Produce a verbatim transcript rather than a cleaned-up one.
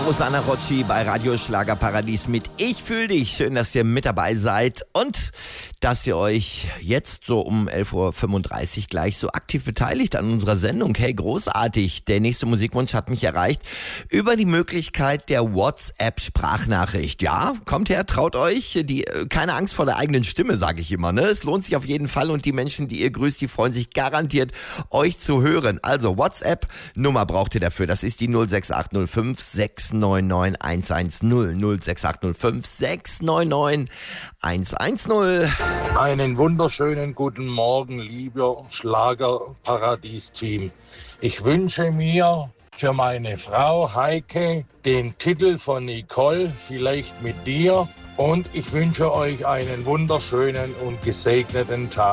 Rosanna Rocci bei Radio Schlagerparadies mit Ich fühl dich. Schön, dass ihr mit dabei seid und dass ihr euch jetzt so um elf Uhr fünfunddreißig gleich so aktiv beteiligt an unserer Sendung. Hey, großartig. Der nächste Musikwunsch hat mich erreicht über die Möglichkeit der WhatsApp-Sprachnachricht. Ja, kommt her, traut euch. Die, keine Angst vor der eigenen Stimme, sage ich immer. Ne? Es lohnt sich auf jeden Fall und die Menschen, die ihr grüßt, die freuen sich garantiert, euch zu hören. Also WhatsApp-Nummer braucht ihr dafür. Das ist die null sechs acht null fünf sechs neun neun eins eins null. null sechs acht null fünf sechs neun neun eins eins null. Einen wunderschönen guten Morgen, lieber Schlagerparadies-Team. Ich wünsche mir für meine Frau Heike den Titel von Nicole, vielleicht mit dir. Und ich wünsche euch einen wunderschönen und gesegneten Tag.